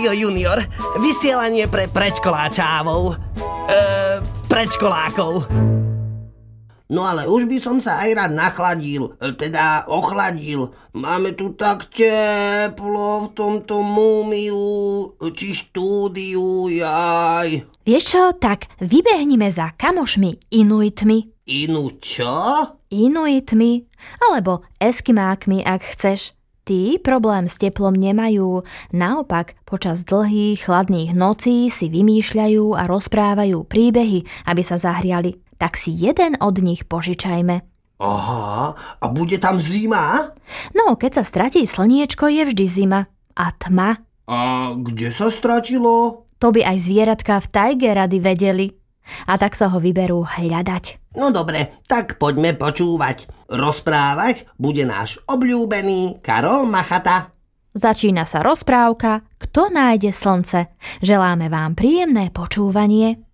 Rádio Junior, vysielanie pre predškoláčávov. Predškolákov. No ale už by som sa aj rád nachladil, teda ochladil. Máme tu tak teplo v tomto múmiu, či štúdiu, jaj. Vieš čo, tak vybehnime za kamošmi Inuitmi. Inu čo? Inuitmi, alebo Eskimákmi, ak chceš. Tí problém s teplom nemajú, naopak počas dlhých, chladných nocí si vymýšľajú a rozprávajú príbehy, aby sa zahriali. Tak si jeden od nich požičajme. Aha, a bude tam zima? No, keď sa stratí slniečko, je vždy zima. A tma. A kde sa stratilo? To by aj zvieratka v tajge rady vedeli. A tak sa ho vyberú hľadať. No dobre, tak poďme počúvať. Rozprávať bude náš obľúbený Karol Machata. Začína sa rozprávka Kto nájde slnce. Želáme vám príjemné počúvanie.